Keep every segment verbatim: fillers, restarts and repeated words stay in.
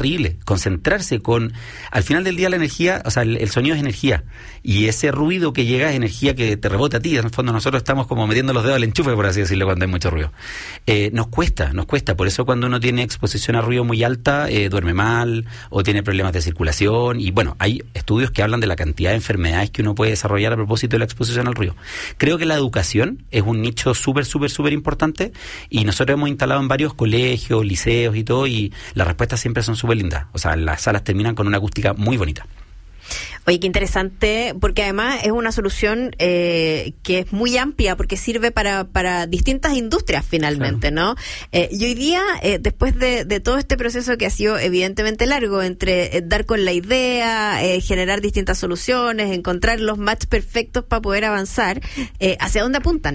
terrible. Concentrarse con... Al final del día la energía, o sea, el, el sonido es energía. Y ese ruido que llega es energía que te rebota a ti. En el fondo nosotros estamos como metiendo los dedos al enchufe, por así decirlo, cuando hay mucho ruido. Eh, nos cuesta, nos cuesta. Por eso cuando uno tiene exposición a ruido muy alta, eh, duerme mal o tiene problemas de circulación. Y bueno, hay estudios que hablan de la cantidad de enfermedades que uno puede desarrollar a propósito de la exposición al ruido. Creo que la educación es un nicho súper, súper, súper importante y nosotros hemos instalado en varios colegios, liceos y todo, y las respuestas siempre son súper lindas. O sea, las salas terminan con una acústica muy bonita. Oye, qué interesante, porque además es una solución eh, que es muy amplia, porque sirve para, para distintas industrias finalmente, claro. ¿no? Eh, y hoy día, eh, después de, de todo este proceso que ha sido evidentemente largo, entre eh, dar con la idea, eh, generar distintas soluciones, encontrar los match perfectos para poder avanzar, eh, ¿hacia dónde apuntan?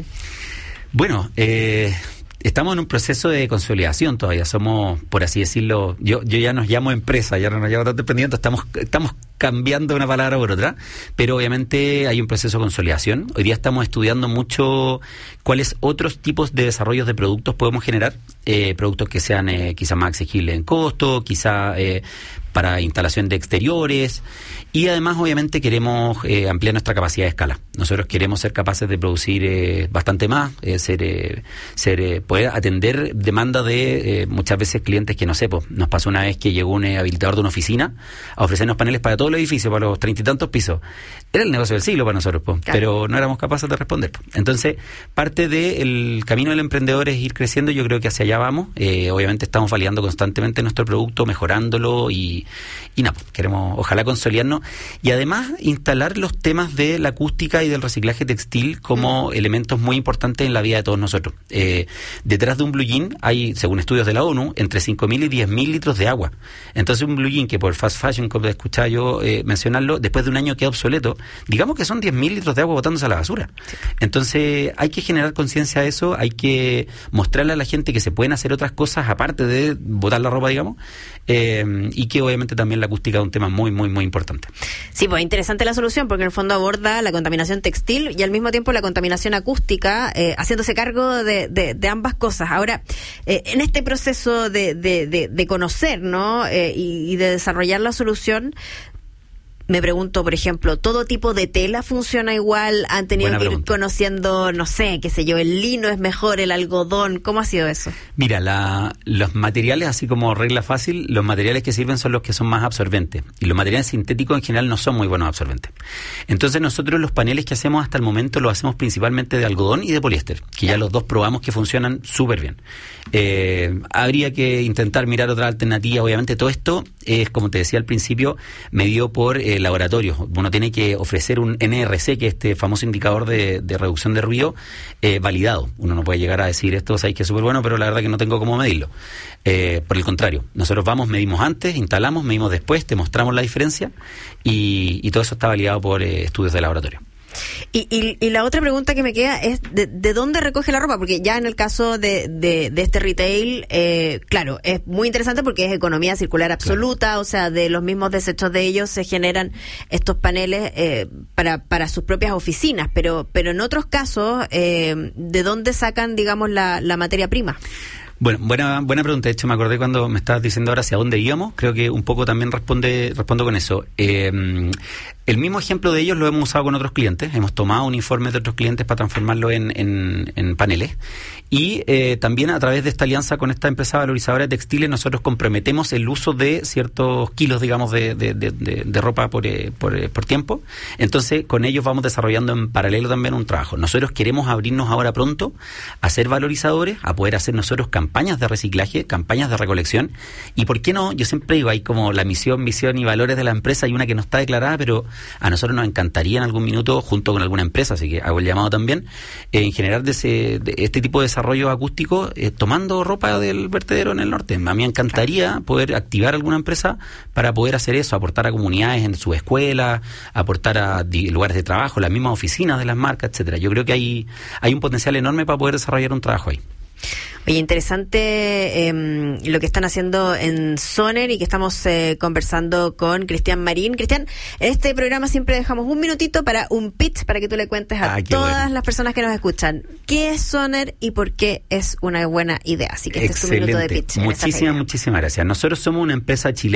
Bueno, eh... estamos en un proceso de consolidación todavía, somos, por así decirlo, yo yo ya nos llamo empresa, ya no nos llamo tanto emprendimiento, estamos estamos cambiando una palabra por otra, pero obviamente hay un proceso de consolidación. Hoy día estamos estudiando mucho cuáles otros tipos de desarrollos de productos podemos generar, eh, productos que sean eh, quizá más accesibles en costo, quizá eh, para instalación de exteriores, y además obviamente queremos eh, ampliar nuestra capacidad de escala. Nosotros queremos ser capaces de producir eh, bastante más, eh, ser, eh, ser eh, poder atender demanda de eh, muchas veces clientes que no sé, pues, nos pasó una vez que llegó un eh, habilitador de una oficina a ofrecernos paneles para todo el edificio, para los treinta y tantos pisos. Era el negocio del siglo para nosotros, pues, claro. Pero no éramos capaces de responder. Pues. Entonces, parte del camino del emprendedor es ir creciendo, yo creo que hacia allá vamos. Eh, obviamente estamos validando constantemente nuestro producto, mejorándolo y Y nada, queremos ojalá consolidarnos y además instalar los temas de la acústica y del reciclaje textil como mm. elementos muy importantes en la vida de todos nosotros. Eh, detrás de un blue jean hay, según estudios de la ONU, entre cinco mil y diez mil litros de agua. Entonces un blue jean que por fast fashion, como escuchaba yo eh, mencionarlo, después de un año queda obsoleto, digamos que son diez mil litros de agua botándose a la basura. Sí. Entonces hay que generar conciencia de eso, hay que mostrarle a la gente que se pueden hacer otras cosas aparte de botar la ropa, digamos, eh, y que obviamente también la acústica es un tema muy, muy, muy importante. Sí, pues interesante la solución, porque en el fondo aborda la contaminación textil y al mismo tiempo la contaminación acústica, eh, haciéndose cargo de, de, de ambas cosas. Ahora, eh, en este proceso de, de, de, de conocer, ¿no? Eh, y, y de desarrollar la solución, me pregunto, por ejemplo, ¿todo tipo de tela funciona igual? ¿Han tenido Buena que pregunta. ir conociendo, no sé, qué sé yo, el lino es mejor, el algodón? ¿Cómo ha sido eso? Mira, la, los materiales, así como regla fácil, los materiales que sirven son los que son más absorbentes. Y los materiales sintéticos en general no son muy buenos absorbentes. Entonces nosotros los paneles que hacemos hasta el momento los hacemos principalmente de algodón y de poliéster, que ya los dos probamos que funcionan súper bien. Eh, habría que intentar mirar otra alternativa. Obviamente todo esto es, como te decía al principio, medido por eh, laboratorios. Uno tiene que ofrecer un N R C, que es este famoso indicador de, de reducción de ruido, eh, validado. Uno no puede llegar a decir esto, sabéis que es súper bueno, pero la verdad que no tengo cómo medirlo. Eh, por el contrario, nosotros vamos, medimos antes, instalamos, medimos después, te mostramos la diferencia y, y todo eso está validado por eh, estudios de laboratorio. Y, y, y la otra pregunta que me queda es de, de dónde recoge la ropa, porque ya en el caso de, de, de este retail, eh, claro, es muy interesante porque es economía circular absoluta, claro. O sea, de los mismos desechos de ellos se generan estos paneles eh, para, para sus propias oficinas, pero, pero en otros casos, eh, ¿de dónde sacan, digamos, la, la materia prima? Bueno, buena buena pregunta. De hecho, me acordé cuando me estabas diciendo ahora hacia dónde íbamos. Creo que un poco también responde respondo con eso. Eh, el mismo ejemplo de ellos lo hemos usado con otros clientes. Hemos tomado un informe de otros clientes para transformarlo en, en, en paneles. Y eh, también a través de esta alianza con esta empresa valorizadora de textiles, nosotros comprometemos el uso de ciertos kilos, digamos, de, de, de, de, de ropa por, eh, por, eh, por tiempo. Entonces, con ellos vamos desarrollando en paralelo también un trabajo. Nosotros queremos abrirnos ahora pronto a ser valorizadores, a poder hacer nosotros campañas campañas de reciclaje, campañas de recolección, y por qué no, yo siempre digo, hay como la misión, visión y valores de la empresa, hay una que no está declarada, pero a nosotros nos encantaría en algún minuto, junto con alguna empresa, así que hago el llamado también, eh, en generar de, ese, de este tipo de desarrollo acústico, eh, tomando ropa del vertedero en el norte. A mí me encantaría poder activar alguna empresa para poder hacer eso, aportar a comunidades en sus escuelas, aportar a di- lugares de trabajo, las mismas oficinas de las marcas, etcétera. Yo creo que hay, hay un potencial enorme para poder desarrollar un trabajo ahí. Oye, interesante eh, lo que están haciendo en Soner y que estamos eh, conversando con Cristian Marín. Cristian, en este programa siempre dejamos un minutito para un pitch, para que tú le cuentes a ah, todas bueno. las personas que nos escuchan qué es Soner y por qué es una buena idea. Así que este Excelente. es tu minuto de pitch. Muchísimas, muchísimas gracias. Nosotros somos una empresa chilena